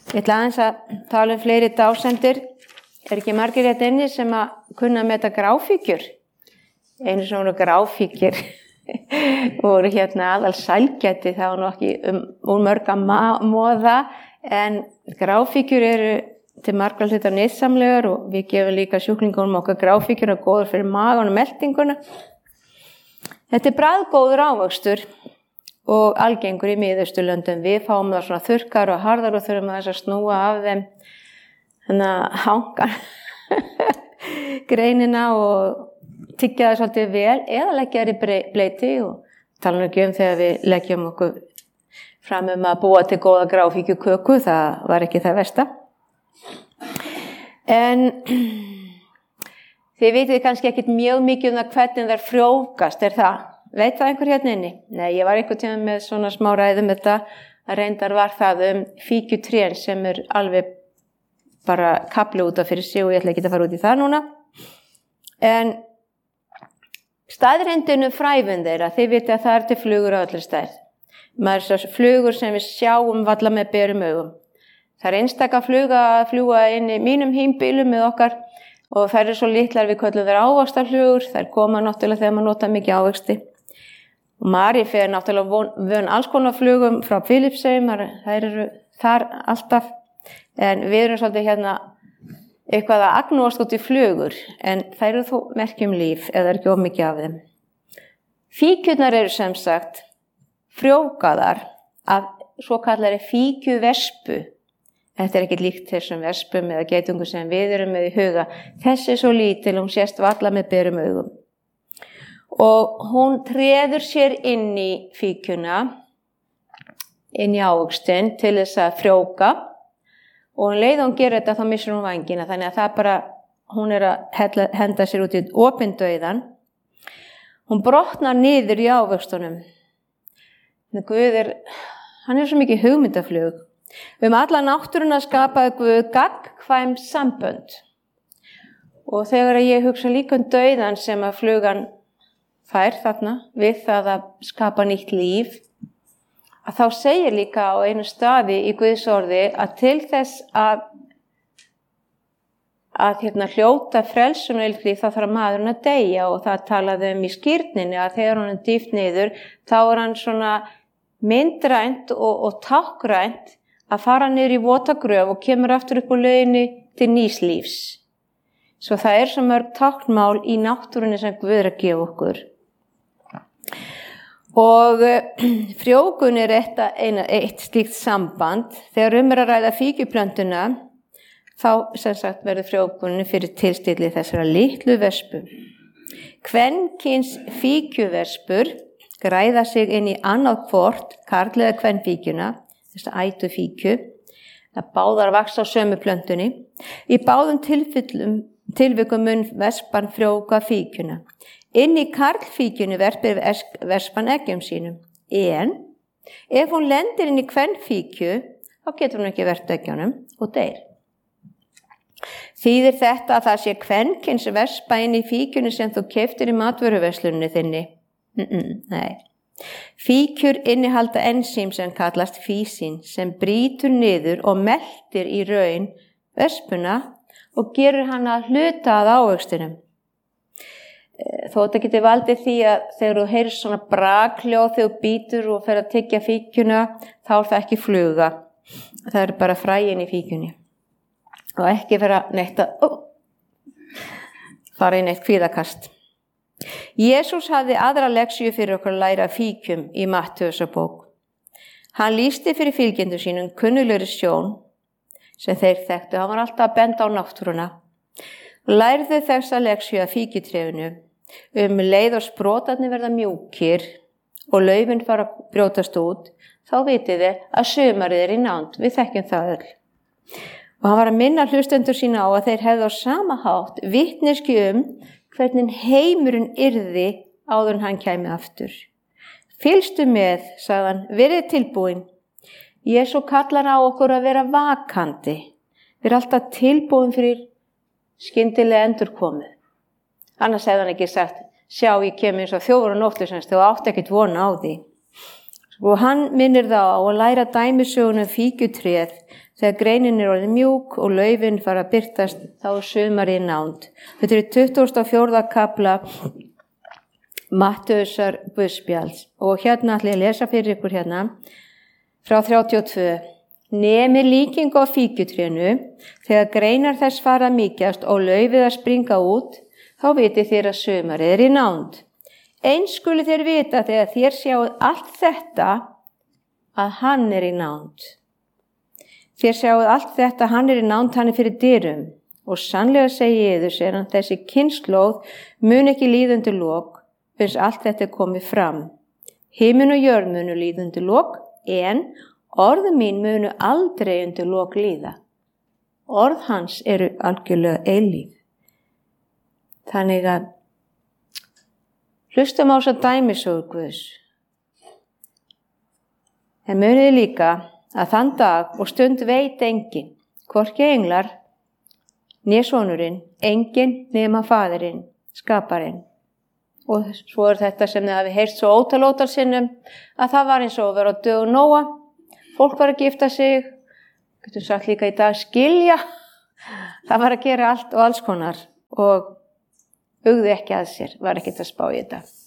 Ég ætla aðeins að tala fleiri dásendir. Ekki margir hérna inni sem að kunna meta gráfíkjur. Einu svona gráfíkjur voru hérna aðal sælgæti, það var nú ekki úr mörg að moða, en gráfíkjur eru til margra hluta nytsamlegar og við gefum líka sjúklingunum okkar gráfíkjur og góður fyrir magan og meltinguna. Þetta bragðgóður ávöxtur og algengur í Miðausturlöndum. Við fáum það svona þurrkar og harðar og þurfum að snúa af þeim þannig að hangar greinina og tyggja það svolítið vel eða leggja þær í bleyti og tala nú ekki þegar við leggjum okkur fram að búa til góða gráfíkjuköku, það var ekki það versta. En þið vitið kannski ekkert mjög mikið það hvernig þær frjóvgast, það? Veit það einhver hérna inni? Nei, ég var einhvern tíma með svona smá ræðum þetta, að reyndar var það fíkjutrén sem alveg bara kafli út af fyrir sig og ég ætla ekki að fara út í það núna. En staðreyndinu fræfun þeirra, þið vitið að það til flugur á allir stærð. Maður þessar flugur sem við sjáum valla með berum augum. Það einstaka fluga að fljúga inn í mínum hímbílum með okkar og þær svo litlar við köllum þær ávaxtarflugur, þær koma náttúrulega þegar maður nota mikið ávexti. Og Mari fer náttúrulega vön alls konar flugum frá Filippseyjum, þær eru þar alltaf, en við erum svolítið hérna eitthvað að agnúast út í flugur, en þær eru þó merkjum líf eða ekki of mikið af þeim. Fíkjurnar eru sem sagt frjóvgaðar af svo kallari fíkjuvespu. Þetta ekkert líkt þessum vespum eða geitungum sem við erum með í huga. Þessi svo lítil, hún sést valla með berum augum. Og hún treður sér inn í fíkjuna, inn í ávöxtinn til þess að frjóvga og leið hún gerir þetta þá missir hún vængina, þannig að það bara, hún að henda sér út í opinn dauðan. Hún brotnar niður í ávöxtunum. Guð hann svo mikið hugmyndaflug. Alla náttúruna skapaði Guð gagnkvæm sambönd. Og þegar ég hugsa líka dauðan sem að flugan fær þarna við það að skapa nýtt líf, að þá segir líka á einu staði í Guðs orði að til þess að hljóta frelsun og eilfríð þá þarf maðurinn að deyja og það talaði í skírninni að þegar hann dýft niður þá hann svona myndrænt og tákrænt að fara niður í votagröf og kemur aftur upp úr lauginni til nýs lífs. Svo það svo mörg táknmál í náttúrunni sem Guð að gefa okkur. Og frjóvgun eitt slíkt samband. Þegar að ræða fíkjuplöntuna, þá sem sagt verður frjóvgunin fyrir tilstilli þessara litlu vespu. Kvenkyns fíkjuvespur græða sig inn í annað hvort, karl eða kvenfíkjuna, þessa ætufíkju, að báðar vaxa á sömu plöntunni. Í báðum tilvikum mun vespan frjóvga fíkjuna. Inn í karlfíkjunni verpir vespan eggjum sínum. En ef hún lendir inn í kvenfíkju, þá getur hún ekki verpt eggjunum og deyr. Þýðir þetta að það sé kvenkyns vespa inn í fíkjunni sem þú keyptir í matvöruverslunni þinni? Nei. Fíkjur innihalda ensím sem kallast físín sem brýtur niður og meltir í raun vespuna og gerir hana að hluta að ávöxtinum. Þó þetta getur valdið því að þegar þú heyrir svona brakhljóð þegar þú bítur og fer að tyggja fíkjuna þá það ekki fluga. Það bara fræin í fíkjunni. Og ekki vera neitt að fara í neitt kvíðakast. Jesús hafði aðra leksíu fyrir okkur að læra fíkjum í Mattheusarbók. Hann lýsti fyrir fylgjendur sínum kunnuglegri sjón sem þeir þekktu. Hann var alltaf að benda á náttúruna. Lærðu þessa leksíu af fíkjutrefinu leið og sprotarnir verða mjúkir og laufin fara að brjótast út, þá vitið þið að sumarið í nánd. Við þekkjum það öll. Og hann var að minna hlustendur sína á að þeir hefðu á sama hátt vitneskju hvernig heimurinn yrði áður en hann kæmi aftur. Fylgstu með, sagði hann, verið tilbúin. Jesú kallar á okkur að vera vakandi. Við alltaf tilbúin fyrir skyndilega endurkomu. Annars hefði hann ekki sagt, sjá ég kemur eins og þjófur á nóttu sem þú átt ekkert vona á því. Og hann minnir þá á að læra dæmisögunum fíkjutréð. þegar greinin orðin mjúk og laufin fara að birtast, þá sumarið nánd. Þetta er 24. kafla Mattheusar Guðspjalls og hérna ætla ég að lesa fyrir ykkur hérna frá 32. Nemi líkingu á fíkjutrénu, þegar greinar þess fara að mýkjast og laufið að springa út, þá vitið þér að sumarið er í nánd. Eins skuli þér vita þegar þér sjáuð allt þetta að hann er í nánd. Þér sjáuð allt þetta, hann er í nánd, hann er fyrir dyrum. Og sannlega segi ég yður, segir hann, þessi kynslóð mun ekki líða undir lok, fyrst allt þetta er komið fram. Himinn og jörð munu líða undir lok, en orð mín munu aldrei undir lok líða. Orð hans eru algjörlega eilíf. Þannig að hlustum á þessa dæmisögu Guðs. En muniði líka að þann dag og stund veit enginn, hvorki englar, né sonurinn, enginn nema faðirinn, skaparinn. Og svo er þetta sem þið hafi heyrt svo ótal sinnum, að það var eins og að vera á dögum Nóa. Fólk var að gifta sig, getum sagt líka í dag skilja. Það var að gera allt og alls konar og hugði ekki að sér, var ekkert að spá í þetta.